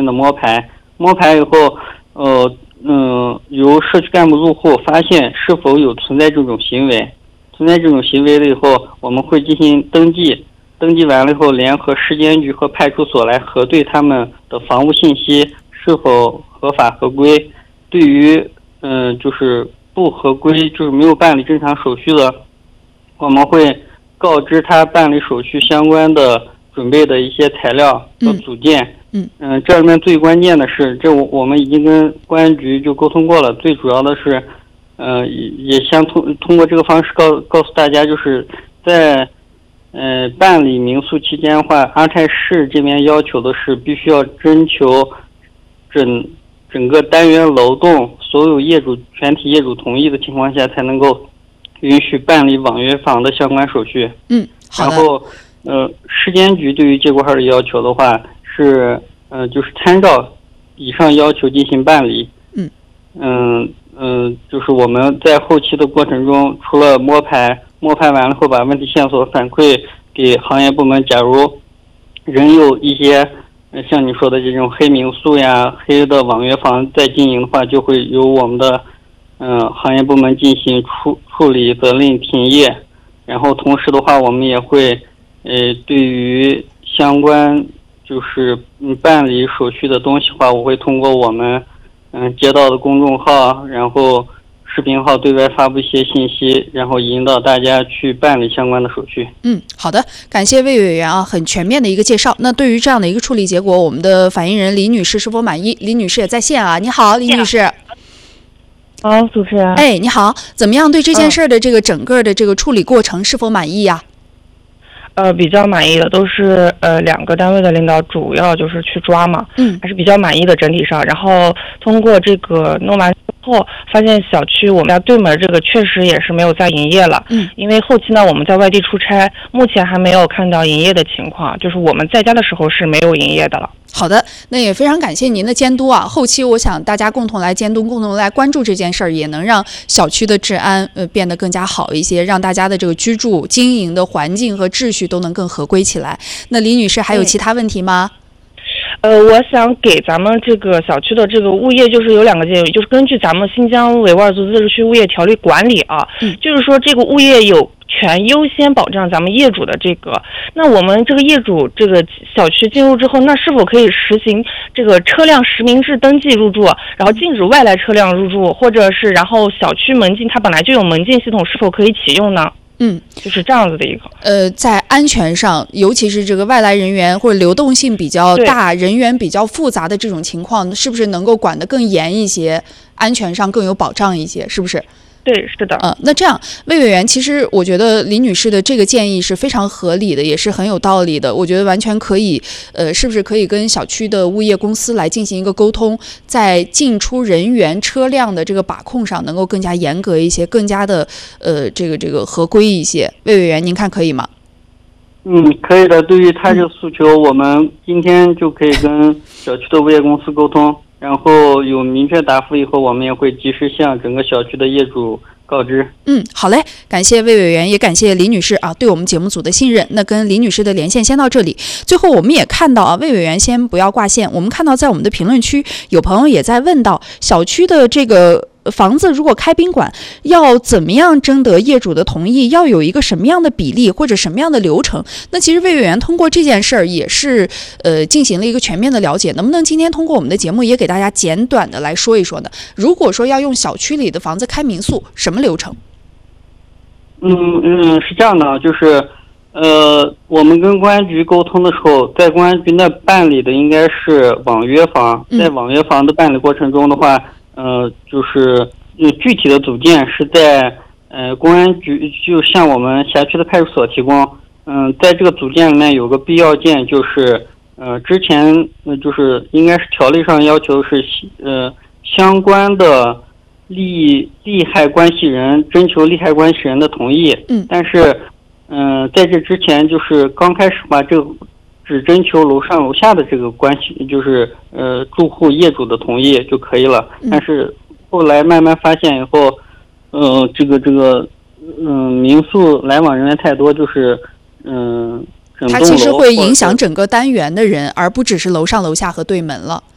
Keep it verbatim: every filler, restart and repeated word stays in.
的摸排，摸排以后，呃，嗯，由社区干部入户发现是否有存在这种行为，存在这种行为了以后，我们会进行登记，登记完了以后，联合市监局和派出所来核对他们的房屋信息是否合法合规。对于嗯、呃，就是不合规，就是没有办理正常手续的，我们会告知他办理手续相关的准备的一些材料和组件。 嗯嗯、呃，这里面最关键的是，这我我们已经跟公安局就沟通过了。最主要的是，呃，也想通通过这个方式告告诉大家，就是在呃办理民宿期间的话，阿泰市这边要求的是必须要征求整整个单元楼栋所有业主全体业主同意的情况下，才能够允许办理网约房的相关手续。 嗯，好的。 然后，呃，市监局对于这块的要求的话是，呃，就是参照以上要求进行办理。 嗯嗯嗯、呃，就是我们在后期的过程中，除了摸排，摸排完了后把问题线索反馈给行业部门，假如仍有一些像你说的这种黑民宿呀、黑的网约房在经营的话，就会由我们的嗯、呃、行业部门进行处处理，责令停业。然后同时的话，我们也会呃对于相关就是嗯办理手续的东西的话，我会通过我们嗯、呃、接到的公众号，然后视频号对外发布一些信息，然后引导大家去办理相关的手续。 嗯，好的，感谢魏委员啊，很全面的一个介绍。那对于这样的一个处理结果，我们的反映人李女士是否满意？李女士也在线啊，你好，李女士。 好，主持人。 哎，你好，怎么样？对这件事的这个整个的这个处理过程是否满意呀？ 呃，比较满意的都是呃两个单位的领导，主要就是去抓嘛， 嗯， 还是比较满意的整体上。然后通过这个弄完之后，发现小区我们家对门这个确实也是没有再营业了， 嗯， 因为后期呢我们在外地出差，目前还没有看到营业的情况，就是我们在家的时候是没有营业的了。 好的，那也非常感谢您的监督啊。后期我想大家共同来监督，共同来关注这件事儿，也能让小区的治安呃变得更加好一些，让大家的这个居住、经营的环境和秩序都能更合规起来。那李女士还有其他问题吗？ 呃，我想给咱们这个小区的这个物业，就是有两个建议，就是根据咱们新疆维吾尔族自治区物业条例管理啊， 嗯， 就是说这个物业有权优先保障咱们业主的这个，那我们这个业主这个小区进入之后，那是否可以实行这个车辆实名制登记入住，然后禁止外来车辆入住，或者是然后小区门禁它本来就有门禁系统，是否可以启用呢？ 嗯， 就是这样子的一个。 呃，在安全上，尤其是这个外来人员或者流动性比较大、人员比较复杂的这种情况，是不是能够管得更严一些，安全上更有保障一些？是不是？ 对，是的。 嗯、呃，那这样，魏委员，其实我觉得李女士的这个建议是非常合理的，也是很有道理的。我觉得完全可以，呃，是不是可以跟小区的物业公司来进行一个沟通，在进出人员、车辆的这个把控上能够更加严格一些，更加的呃这个这个合规一些。魏委员，您看可以吗？ 嗯，可以的。对于他这个诉求，嗯、我们今天就可以跟小区的物业公司沟通。然后有明确答复以后，我们也会及时向整个小区的业主告知。 嗯，好嘞，感谢魏委员，也感谢李女士啊对我们节目组的信任。那跟李女士的连线先到这里。最后我们也看到啊，魏委员先不要挂线，我们看到在我们的评论区有朋友也在问到，小区的这个房子如果开宾馆，要怎么样征得业主的同意？要有一个什么样的比例或者什么样的流程？那其实魏委员通过这件事儿也是呃进行了一个全面的了解。能不能今天通过我们的节目也给大家简短的来说一说呢？如果说要用小区里的房子开民宿，什么流程？ 嗯嗯，是这样的，就是呃，我们跟公安局沟通的时候，在公安局那办理的应该是网约房，在网约房的办理过程中的话。呃，就是呃具体的组件是在呃公安局，就向我们辖区的派出所提供。嗯、呃，在这个组件里面有个必要件，就是呃之前呃就是应该是条例上要求是呃相关的利利害关系人征求利害关系人的同意。 嗯， 但是嗯、呃在这之前就是刚开始吧，这个。只征求楼上楼下的这个关系，就是呃住户业主的同意就可以了。但是后来慢慢发现以后，呃这个这个嗯、呃、民宿来往人员太多，就是嗯、呃、整栋楼它其实会影响整个单元的人，而不只是楼上楼下和对门了。